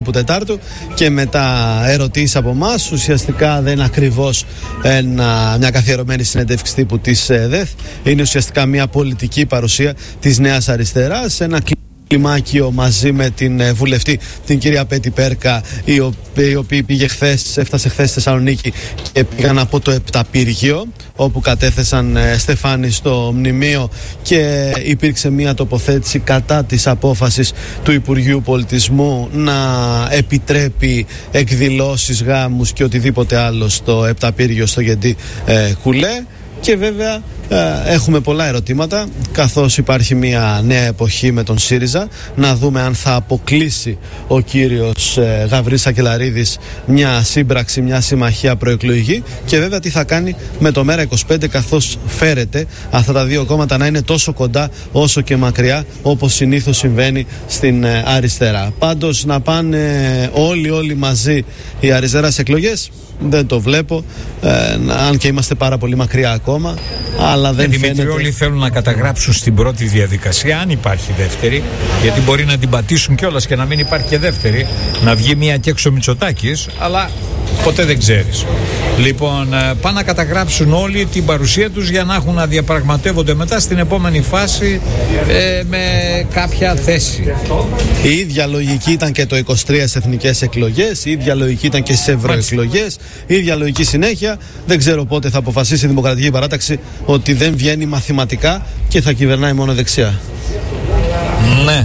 τύπου Τετάρτου, και μετά ερωτήσεις από εμάς. Ουσιαστικά δεν είναι ακριβώς μια καθιερωμένη συνέντευξη τύπου της ΔΕΘ. Είναι ουσιαστικά μια πολιτική παρουσία της Νέας Αριστεράς, ένα κλιμάκιο μαζί με την βουλευτή, την κυρία Πέτη Πέρκα, η οποία έφτασε χθες στη Θεσσαλονίκη και πήγαν από το Επταπύργιο, όπου κατέθεσαν στεφάνι στο μνημείο, και υπήρξε μια τοποθέτηση κατά της απόφασης του Υπουργείου Πολιτισμού να επιτρέπει εκδηλώσεις, γάμους και οτιδήποτε άλλο στο Επταπύργιο, στο Γεντή Κουλέ. Και βέβαια έχουμε πολλά ερωτήματα, καθώς υπάρχει μια νέα εποχή με τον ΣΥΡΙΖΑ. Να δούμε αν θα αποκλείσει ο κύριος Γαβρής Σακελαρίδης μια σύμπραξη, μια συμμαχία προεκλογική, και βέβαια τι θα κάνει με το ΜΕΡΑ25, καθώς φέρεται αυτά τα δύο κόμματα να είναι τόσο κοντά όσο και μακριά, όπως συνήθως συμβαίνει στην αριστερά. Πάντως να πάνε όλοι μαζί η αριστερά σε εκλογές, δεν το βλέπω, αν και είμαστε πάρα πολύ μακριά ακόμα, αλλά δεν Δημήτρη, όλοι θέλουν να καταγράψουν στην πρώτη διαδικασία, αν υπάρχει δεύτερη, γιατί μπορεί να την πατήσουν κιόλας και να μην υπάρχει και δεύτερη, να βγει μία και έξω Μητσοτάκης, αλλά ποτέ δεν ξέρεις. Λοιπόν, πάνε να καταγράψουν όλοι την παρουσία τους για να έχουν να διαπραγματεύονται μετά στην επόμενη φάση με κάποια θέση. Η ίδια λογική ήταν και το 23 στις εθνικές εκλογές, η ίδια λογική ήταν και στις ευρωεκλογές, η ίδια λογική συνέχεια. Δεν ξέρω πότε θα αποφασίσει η Δημοκρατική Παράταξη ότι δεν βγαίνει μαθηματικά και θα κυβερνάει μόνο δεξιά. Ναι.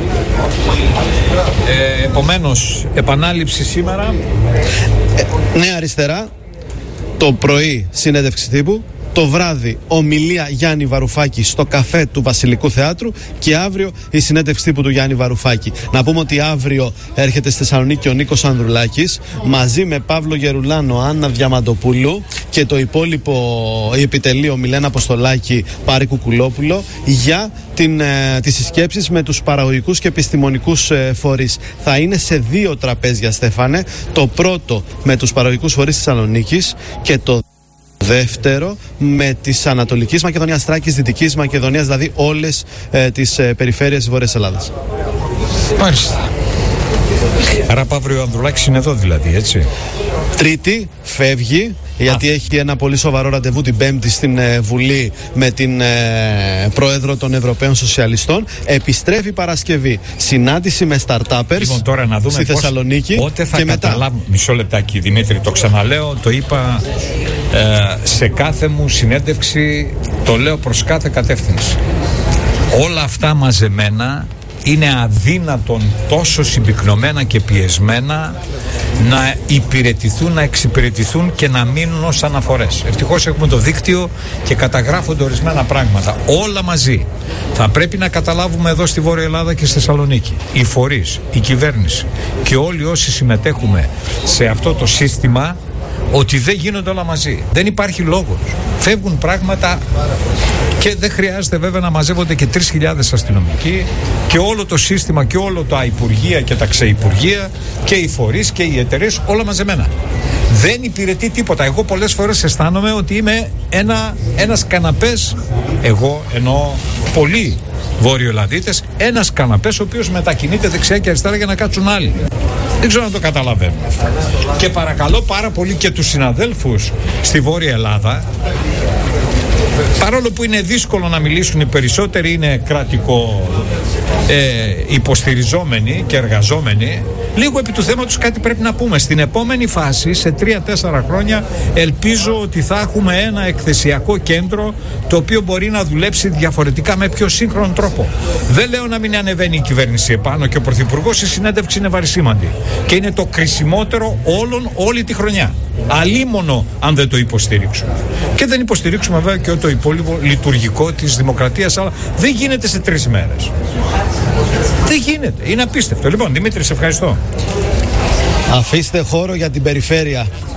Επομένως, επανάληψη σήμερα. Νέα Αριστερά, το πρωί συνέντευξη τύπου, το βράδυ ομιλία Γιάννη Βαρουφάκη στο καφέ του Βασιλικού Θεάτρου, και αύριο η συνέντευξη τύπου του Γιάννη Βαρουφάκη. Να πούμε ότι αύριο έρχεται στη Θεσσαλονίκη ο Νίκος Ανδρουλάκης μαζί με Παύλο Γερουλάνο, Άννα Διαμαντοπούλου και το υπόλοιπο η επιτελείο Μιλένα Αποστολάκη, Πάρη Κουκουλόπουλο, για τις συσκέψεις με τους παραγωγικούς και επιστημονικούς φορείς. Θα είναι σε δύο τραπέζια, Στέφανε. Το πρώτο με τους παραγωγικούς φορείς της Θεσσαλονίκης και το δεύτερο με της Ανατολικής Μακεδονίας, Θράκης, Δυτικής Μακεδονίας, δηλαδή όλες τις περιφέρειες της Βόρειας Ελλάδας. Μάλιστα. Άρα αύριο ο Ανδρουλάκης είναι εδώ δηλαδή, έτσι. Τρίτη φεύγει, γιατί έχει ένα πολύ σοβαρό ραντεβού την Πέμπτη στην Βουλή με την Πρόεδρο των Ευρωπαίων Σοσιαλιστών. Επιστρέφει Παρασκευή, συνάντηση με startuppers, λοιπόν, τώρα να δούμε στη Θεσσαλονίκη. Πότε θα και καταλάβουμε. Μετά. Μισό λεπτάκι, Δημήτρη, το ξαναλέω, το είπα σε κάθε μου συνέντευξη, το λέω προς κάθε κατεύθυνση. Όλα αυτά μαζεμένα είναι αδύνατον τόσο συμπυκνωμένα και πιεσμένα να υπηρετηθούν, να εξυπηρετηθούν και να μείνουν ως αναφορές. Ευτυχώς έχουμε το δίκτυο και καταγράφονται ορισμένα πράγματα. Όλα μαζί. Θα πρέπει να καταλάβουμε εδώ στη Βόρεια Ελλάδα και στη Θεσσαλονίκη, οι φορείς, η κυβέρνηση και όλοι όσοι συμμετέχουμε σε αυτό το σύστημα, ότι δεν γίνονται όλα μαζί. Δεν υπάρχει λόγος. Φεύγουν πράγματα και δεν χρειάζεται βέβαια να μαζεύονται και 3.000 αστυνομικοί και όλο το σύστημα και όλο τα υπουργεία και τα ξεϊπουργεία και οι φορείς και οι εταιρείες, όλα μαζεμένα. Δεν υπηρετεί τίποτα. Εγώ πολλές φορές αισθάνομαι ότι είμαι ένας καναπές, εγώ εννοώ πολλοί Βόρειο-Ελλαδίτες, ένας καναπές ο οποίος μετακινείται δεξιά και αριστερά για να κάτσουν άλλοι. Δεν ξέρω αν το καταλαβαίνω. Και παρακαλώ πάρα πολύ και τους συναδέλφους στη Βόρεια Ελλάδα, παρόλο που είναι δύσκολο να μιλήσουν, οι περισσότεροι είναι κρατικό υποστηριζόμενοι και εργαζόμενοι, λίγο επί του θέματος κάτι πρέπει να πούμε. Στην επόμενη φάση, σε 3-4 χρόνια, ελπίζω ότι θα έχουμε ένα εκθεσιακό κέντρο το οποίο μπορεί να δουλέψει διαφορετικά με πιο σύγχρονο τρόπο. Δεν λέω να μην ανεβαίνει η κυβέρνηση επάνω και ο Πρωθυπουργός, η συνέντευξη είναι βαρισίμαντη και είναι το κρισιμότερο όλη τη χρονιά. Αλίμονο αν δεν το υποστηρίξουμε. Και δεν υποστηρίξουμε βέβαια και το υπόλοιπο λειτουργικό της δημοκρατίας, αλλά δεν γίνεται σε 3 μέρες. Δεν γίνεται. Είναι απίστευτο. Λοιπόν, Δημήτρη, σε ευχαριστώ. Αφήστε χώρο για την περιφέρεια.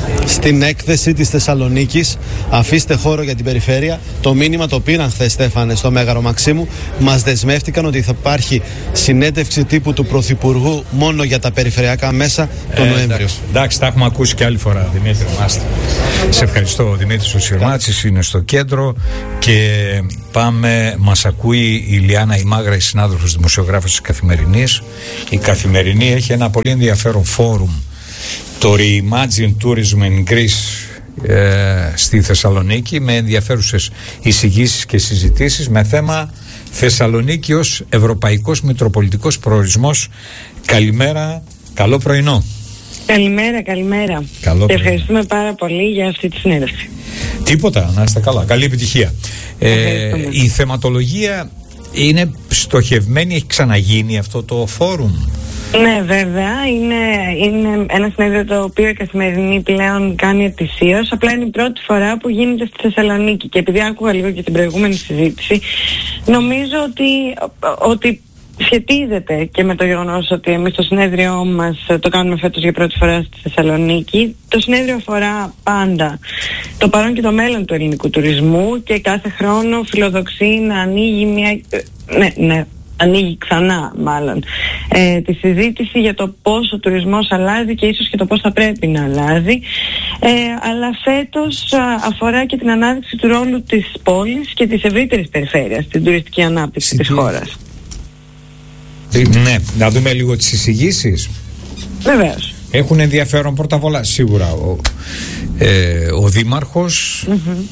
στην έκθεση της Θεσσαλονίκης αφήστε χώρο για την περιφέρεια. Το μήνυμα το πήραν χθες, Στέφανε, στο Μέγαρο Μαξίμου. Μας δεσμεύτηκαν ότι θα υπάρχει συνέντευξη τύπου του Πρωθυπουργού μόνο για τα περιφερειακά μέσα τον Νοέμβριο. Εντάξει, τα έχουμε ακούσει και άλλη φορά, Δημήτρη. Σε ευχαριστώ. Ο Δημήτρης ο Σιωμάτσης είναι στο κέντρο και πάμε. Μας ακούει η Ιλιάνα η Μάγρα, η συνάδελφος δημοσιογράφος της Καθημερινής. Η Καθημερινή έχει ένα πολύ ενδιαφέρον φόρουμ, το Reimagine Tourism in Greece, στη Θεσσαλονίκη, με ενδιαφέρουσες εισηγήσεις και συζητήσεις με θέμα Θεσσαλονίκη ως ευρωπαϊκός μητροπολιτικός προορισμός. Καλημέρα, καλό πρωινό. Καλημέρα. Και ευχαριστούμε πάρα πολύ για αυτή τη συνέντευξη. Τίποτα, να είστε καλά. Καλή επιτυχία. Η θεματολογία είναι στοχευμένη, έχει ξαναγίνει αυτό το φόρουμ? Ναι, βέβαια. Είναι ένα συνέδριο το οποίο η Καθημερινή πλέον κάνει ετησίως. Απλά είναι η πρώτη φορά που γίνεται στη Θεσσαλονίκη. Και επειδή άκουγα λίγο και την προηγούμενη συζήτηση, νομίζω ότι σχετίζεται και με το γεγονός ότι εμείς το συνέδριό μας το κάνουμε φέτος για πρώτη φορά στη Θεσσαλονίκη. Το συνέδριο αφορά πάντα το παρόν και το μέλλον του ελληνικού τουρισμού και κάθε χρόνο φιλοδοξεί να ανοίγει ανοίγει ξανά μάλλον τη συζήτηση για το πώς ο τουρισμός αλλάζει και ίσως και το πώς θα πρέπει να αλλάζει, αλλά φέτος αφορά και την ανάδειξη του ρόλου της πόλης και της ευρύτερης περιφέρειας στην τουριστική ανάπτυξη της χώρας. Ναι, να δούμε λίγο τις εισηγήσεις. Βεβαίως. Έχουν ενδιαφέρον πρώτα απ' όλα σίγουρα ο Δήμαρχος,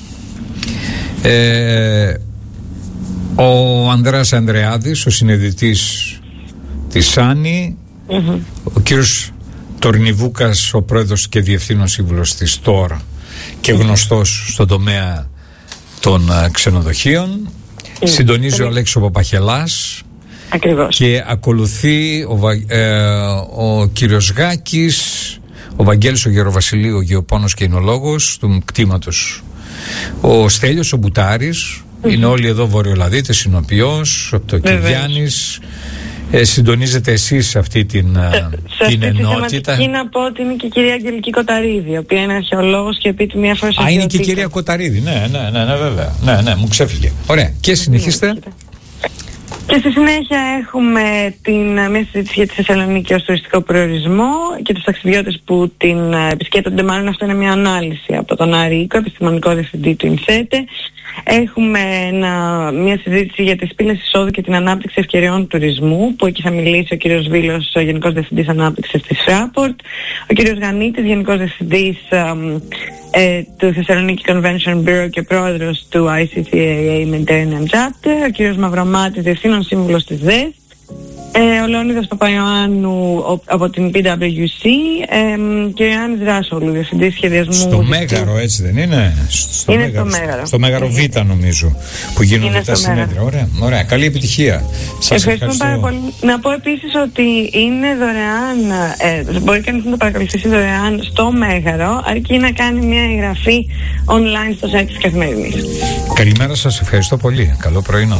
ο Ανδρέας Ανδρεάδης, ο συνειδητής της ΣΑΝΗ, ο κύριος Τορνιβούκας, ο πρόεδρος και διευθύνων σύμβουλος της ΤΟΡ και γνωστός στον τομέα των ξενοδοχείων. Συντονίζει ο Αλέξης ο Παπαχελάς. Ακριβώς. Και ακολουθεί ο κύριος Γάκης, ο Βαγγέλης ο Γεροβασιλείου, ο γεωπόνος και εινολόγος του κτήματος, ο Στέλιος ο Μπουτάρης, είναι όλοι εδώ βορειολαδίτες, συνοποιός, από το Κυριάννης. Συντονίζετε εσείς αυτή την ενότητα. Και να πω ότι είναι και η κυρία Αγγελική Κοταρίδη, η οποία είναι αρχαιολόγος και επίτιμη αφροσιατική. Είναι και η κυρία Κοταρίδη, ναι, βέβαια. Ναι, μου ξέφυγε. Ωραία, και συνεχίστε. Και στη συνέχεια έχουμε μια συζήτηση για τη Θεσσαλονίκη ως τουριστικό προορισμό και τους ταξιδιώτες που την επισκέπτονται. Μάλλον αυτό είναι μια ανάλυση από τον Άρη Οίκο, επιστημονικό διευθυντή του ΙΝΣΕΤΕ. Έχουμε μια συζήτηση για τις πύλες εισόδου και την ανάπτυξη ευκαιριών τουρισμού, που εκεί θα μιλήσει ο κύριος Βίλος, ο Γενικός Διευθυντής Ανάπτυξης της Fraport, ο κύριος Γανίτης, Γενικός Διευθυντής του Θεσσαλονίκη Convention Bureau και πρόεδρος του ICCAA Mediterranean Chapter, ο κύριος Μαυρομάτης, Διευθύνων Σύμβουλος της ΔΕΣ, ο Λεωνίδας Παπαϊωάννου από την PwC και ο Ιωάννης Ράσολου, Διευθυντής Σχεδιασμού. Στο Μέγαρο, έτσι δεν είναι? Στο Μέγαρο Β, νομίζω, που γίνονται τα συνέδρια. Ωραία. Καλή επιτυχία. Σας ευχαριστώ πάρα πολύ. Να πω επίσης ότι είναι δωρεάν, μπορεί κανείς να το παρακολουθήσει δωρεάν στο Μέγαρο, αρκεί να κάνει μια εγγραφή online στο site της Καθημερινής. Καλημέρα σας, ευχαριστώ πολύ. Καλό πρωινό.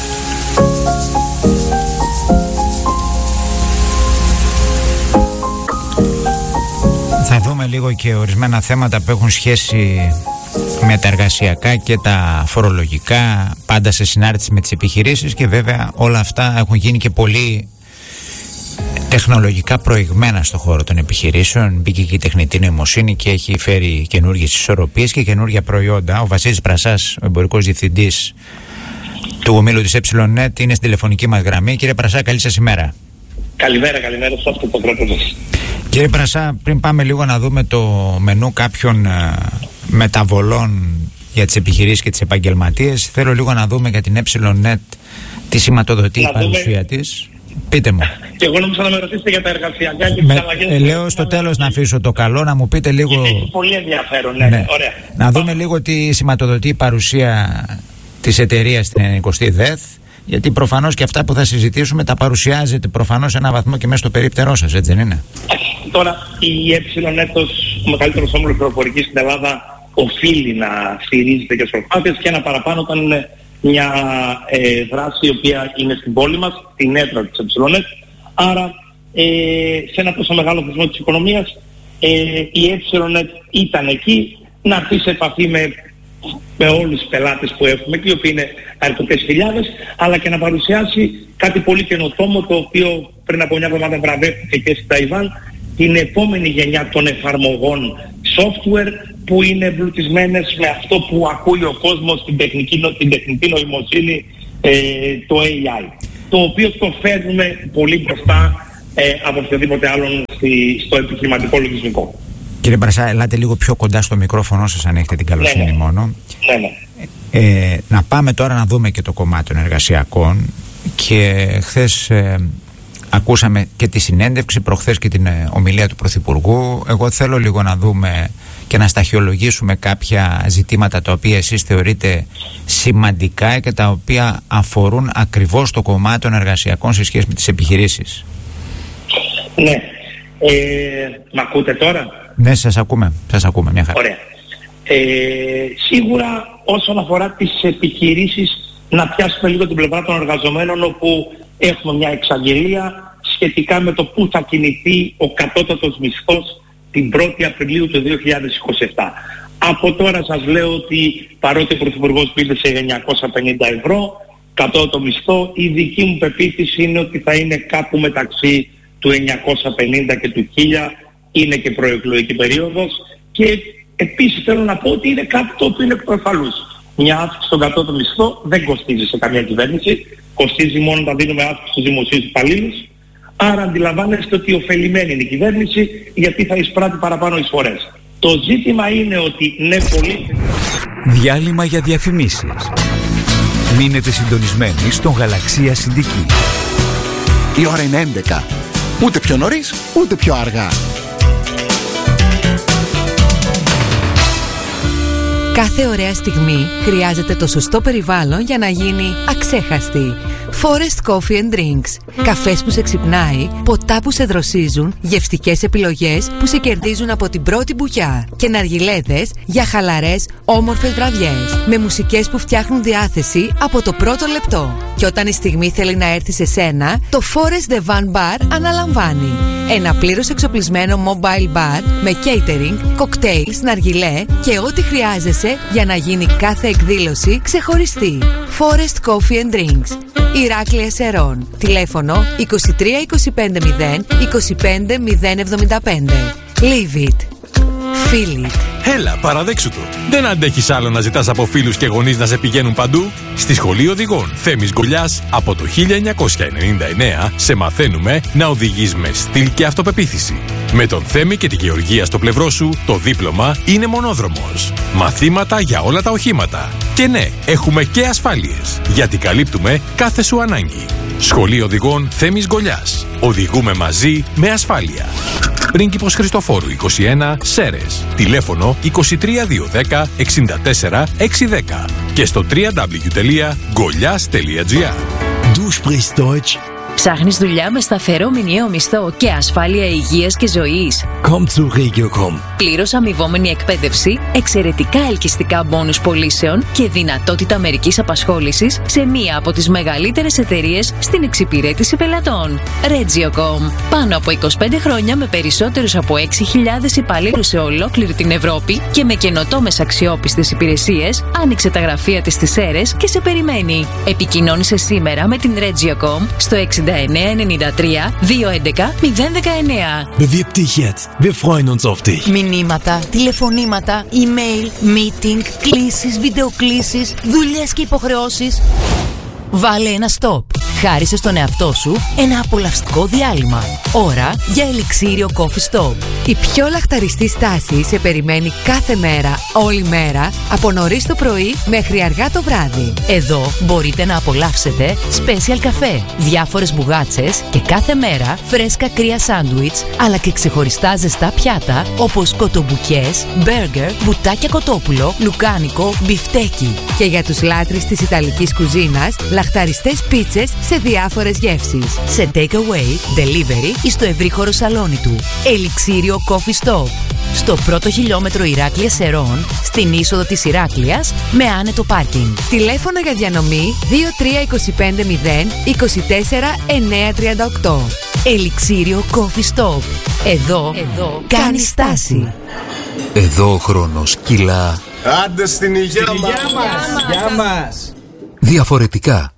Θα δούμε λίγο και ορισμένα θέματα που έχουν σχέση με τα εργασιακά και τα φορολογικά, πάντα σε συνάρτηση με τις επιχειρήσεις, και βέβαια όλα αυτά έχουν γίνει και πολύ τεχνολογικά προηγμένα στο χώρο των επιχειρήσεων. Μπήκε και η τεχνητή νοημοσύνη και έχει φέρει καινούργιες ισορροπίες και καινούργια προϊόντα. Ο Βασίλης Πρασάς, ο εμπορικός διευθυντής του ομίλου της ΕΝΕΤ, είναι στην τηλεφωνική μας γραμμή. Κύριε Πρασά, καλή σας ημέρα. Καλημέρα σε αυτό το πρώτο μας. Κύριε Πρασά, πριν πάμε λίγο να δούμε το μενού κάποιων μεταβολών για τις επιχειρήσεις και τις επαγγελματίες, θέλω λίγο να δούμε για την ΕΝΕΤ τι σηματοδοτεί η παρουσία της. Πείτε μου. Και εγώ νόμιζα να με ρωτήσετε για τα εργασιακά και τις αλλαγές. Λέω στο τέλος να αφήσω το καλό, να μου πείτε λίγο. Έχει πολύ ενδιαφέρον, ναι. Ωραία. Να δούμε λίγο τι σηματοδοτεί η παρουσία της εταιρείας στην 90η ΔΕΘ. Γιατί προφανώς και αυτά που θα συζητήσουμε τα παρουσιάζετε προφανώς σε ένα βαθμό και μέσα στο περίπτερό σας, έτσι δεν είναι? Τώρα η ΕΝΕΤ, ο μεγαλύτερος όμιλος πληροφορικής στην Ελλάδα, οφείλει να στηρίζεται και στις προσπάθειες, και ένα παραπάνω όταν είναι μια δράση η οποία είναι στην πόλη μας, στην έδρα της ΕΝΕΤ. Άρα σε ένα τόσο μεγάλο θεσμό της οικονομίας η ΕΕ ήταν εκεί να έρθει σε επαφή με όλους τους πελάτες που έχουμε και οι οποίοι είναι αρκετές χιλιάδες, αλλά και να παρουσιάσει κάτι πολύ καινοτόμο, το οποίο πριν από μια εβδομάδα βραβεύτηκε και στη Ταϊβάν, την επόμενη γενιά των εφαρμογών software που είναι εμπλουτισμένες με αυτό που ακούει ο κόσμος, την τεχνητή νοημοσύνη, το AI, το οποίο το φέρνουμε πολύ μπροστά από οποιοδήποτε άλλον στο επιχειρηματικό λογισμικό. Κύριε Μπρασά, ελάτε λίγο πιο κοντά στο μικρόφωνο σας, αν έχετε την καλοσύνη μόνο. Να πάμε τώρα να δούμε και το κομμάτι των εργασιακών. Και χθες ακούσαμε και τη συνέντευξη, προχθές και την ομιλία του Πρωθυπουργού. Εγώ θέλω λίγο να δούμε και να σταχυολογήσουμε κάποια ζητήματα τα οποία εσείς θεωρείτε σημαντικά και τα οποία αφορούν ακριβώς το κομμάτι των εργασιακών σε σχέση με τις επιχειρήσεις. Ναι. Μ' ακούτε τώρα? Ναι, σας ακούμε μια χαρά. Ωραία. Σίγουρα όσον αφορά τις επιχειρήσεις, να πιάσουμε λίγο την πλευρά των εργαζομένων, όπου έχουμε μια εξαγγελία σχετικά με το πού θα κινηθεί ο κατώτατος μισθός την 1η Απριλίου του 2027. Από τώρα σας λέω ότι παρότι ο Πρωθυπουργός πήγε σε 950 ευρώ κατώτατο μισθό, η δική μου πεποίθηση είναι ότι θα είναι κάπου μεταξύ του 950 και του 1000, είναι και προεκλογική περίοδος, και επίσης θέλω να πω ότι είναι κάτι το οποίο είναι προφανώς. Μια αύξηση στον κατώτατο μισθό δεν κοστίζει σε καμία κυβέρνηση, κοστίζει μόνο όταν δίνουμε αύξηση στους δημοσίους υπαλλήλους, άρα αντιλαμβάνεστε ότι ωφελημένη είναι η κυβέρνηση, γιατί θα εισπράττει παραπάνω εισφορές. Το ζήτημα είναι ότι ναι, πολύ... Διάλειμμα για διαφημίσεις. Μείνετε συντονισμένοι στον Γαλαξία Συνδική. Η ώρα είναι 11. Ούτε πιο νωρίς, ούτε πιο αργά. Κάθε ωραία στιγμή χρειάζεται το σωστό περιβάλλον για να γίνει αξέχαστη. Forest Coffee and Drinks. Καφές που σε ξυπνάει, ποτά που σε δροσίζουν, γευστικές επιλογές που σε κερδίζουν από την πρώτη μπουκιά και ναργιλέδες για χαλαρές, όμορφες βραδιές. Με μουσικές που φτιάχνουν διάθεση από το πρώτο λεπτό. Και όταν η στιγμή θέλει να έρθει σε σένα, το Forest The Van Bar αναλαμβάνει. Ένα πλήρως εξοπλισμένο mobile bar με catering, cocktails, ναργιλέ και ό,τι χρειάζεσαι για να γίνει κάθε εκδήλωση ξεχωριστή. Forest Coffee and Drinks. Ηράκλεια Σερών. Τηλέφωνο 23 25 0 25 075. Leave it. Feel it. Έλα, παραδέξου το. Δεν αντέχεις άλλο να ζητάς από φίλους και γονείς να σε πηγαίνουν παντού? Στη Σχολή Οδηγών Θέμης Γκολιάς από το 1999 σε μαθαίνουμε να οδηγείς με στυλ και αυτοπεποίθηση. Με τον Θέμη και τη Γεωργία στο πλευρό σου, το δίπλωμα είναι μονόδρομος. Μαθήματα για όλα τα οχήματα. Και ναι, έχουμε και ασφάλειες, γιατί καλύπτουμε κάθε σου ανάγκη. Σχολή Οδηγών Θέμης Γκολιάς. Οδηγούμε μαζί με ασφάλεια. Πρίγκιπος Χριστοφόρου 21, Σέρες. Τηλέφωνο 23210 64 610 και στο www.golias.gr. Du sprichst Deutsch. Ψάχνεις δουλειά με σταθερό μηνιαίο μισθό και ασφάλεια υγείας και ζωής? Komm zu Regiocom. Πλήρως αμοιβόμενη εκπαίδευση, εξαιρετικά ελκυστικά μπόνους πωλήσεων και δυνατότητα μερικής απασχόλησης σε μία από τις μεγαλύτερες εταιρείες στην εξυπηρέτηση πελατών. Regiocom. Πάνω από 25 χρόνια με περισσότερους από 6.000 υπαλλήλους σε ολόκληρη την Ευρώπη και με καινοτόμες αξιόπιστες υπηρεσίες, άνοιξε τα γραφεία της στις Σέρρες και σε περιμένει. Επικοινώνησε σήμερα με την Regiocom στο 6993 211 019. Bewirb dich jetzt. Wir freuen uns auf dich. Μηνύματα, τηλεφωνήματα, email, meeting, κλήσεις, βιντεοκλήσεις, δουλειές και υποχρεώσεις. Βάλε ένα stop. Χάρισε στον εαυτό σου ένα απολαυστικό διάλειμμα. Ώρα για ελιξίριο Coffee Stop. Η πιο λαχταριστή στάση σε περιμένει κάθε μέρα, όλη μέρα, από νωρίς το πρωί μέχρι αργά το βράδυ. Εδώ μπορείτε να απολαύσετε special καφέ, διάφορες μπουγάτσες και κάθε μέρα φρέσκα κρύα σάντουιτς, αλλά και ξεχωριστά ζεστά πιάτα όπως κοτομπουκές, μπέργκερ, μπουτάκια κοτόπουλο, λουκάνικο, μπιφτέκι. Και για τους λάτρεις της ιταλικής κουζίνας, λαχταριστές πίτσες σε διάφορες γεύσεις. Σε takeaway, delivery ή στο ευρύχωρο σαλόνι του. Ελιξίριο Coffee Stop. Στο πρώτο χιλιόμετρο Ηράκλεια Σερών, στην είσοδο της Ηράκλειας, με άνετο πάρκινγκ. Τηλέφωνο για διανομή 23 25 0 24 938. Ελιξίριο Coffee Stop. Εδώ κάνει στάση. Εδώ ο χρόνος κυλά. Άντε στην υγεία μας. Γεια μας. Διαφορετικά.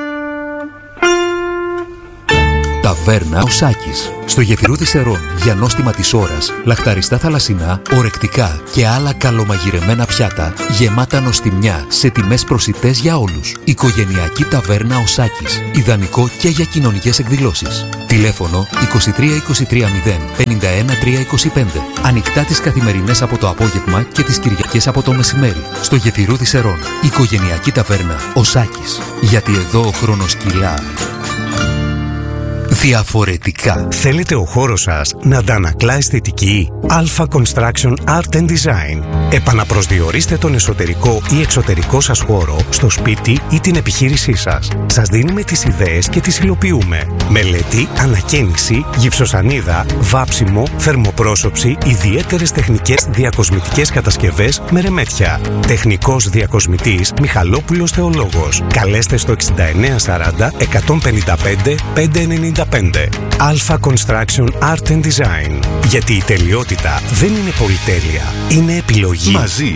Ταβέρνα ο Σάκης. Στο γεφυρούδι Σερών για νόστιμα της ώρας, λαχταριστά θαλασσινά, ορεκτικά και άλλα καλομαγειρεμένα πιάτα, γεμάτα νοστιμιά σε τιμές προσιτές για όλους. Οικογενειακή ταβέρνα ο Σάκης. Ιδανικό και για κοινωνικές εκδηλώσεις. Τηλέφωνο 23230 51325. Ανοιχτά τις καθημερινές από το απόγευμα και τις Κυριακές από το μεσημέρι. Στο γεφυρούδι Σερών. Οικογενειακή ταβέρνα ο Σάκης. Γιατί εδώ ο χρόνος κυλά. Διαφορετικά. Θέλετε ο χώρος σας να αντανακλά αισθητική? Alpha Construction Art and Design. Επαναπροσδιορίστε τον εσωτερικό ή εξωτερικό σας χώρο στο σπίτι ή την επιχείρησή σας. Σας δίνουμε τις ιδέες και τις υλοποιούμε. Μελέτη, ανακαίνιση, γυψοσανίδα, βάψιμο, θερμοπρόσωψη, ιδιαίτερες τεχνικές διακοσμητικές κατασκευές με ρεμέτια. Τεχνικός διακοσμητής Μιχαλόπουλος Θεολόγος. Καλέστε στο 6940 155 595. Alpha Construction Art and Design. Γιατί η τελειότητα δεν είναι πολυτέλεια, είναι επιλογή. Μαζί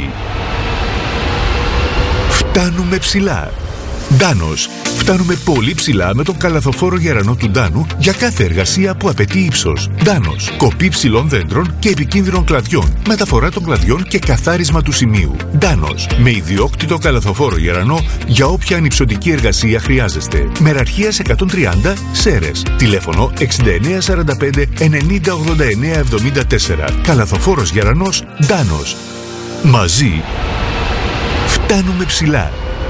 φτάνουμε ψηλά. Ντάνος. Φτάνουμε πολύ ψηλά με τον καλαθοφόρο γερανό του Ντάνου για κάθε εργασία που απαιτεί ύψος. Ντάνος. Κοπή ψηλών δέντρων και επικίνδυνων κλαδιών. Μεταφορά των κλαδιών και καθάρισμα του σημείου. Ντάνος. Με ιδιόκτητο καλαθοφόρο γερανό για όποια ανυψωτική εργασία χρειάζεστε. Μεραρχίας 130 Σέρες. Τηλέφωνο 6945 9089 74. Καλαθοφόρος γερανός Ντάνος. Μαζί φτάνουμε ψηλά.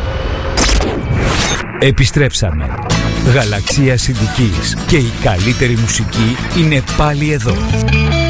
Επιστρέψαμε. Γαλαξία Συνδικής και η καλύτερη μουσική είναι πάλι εδώ.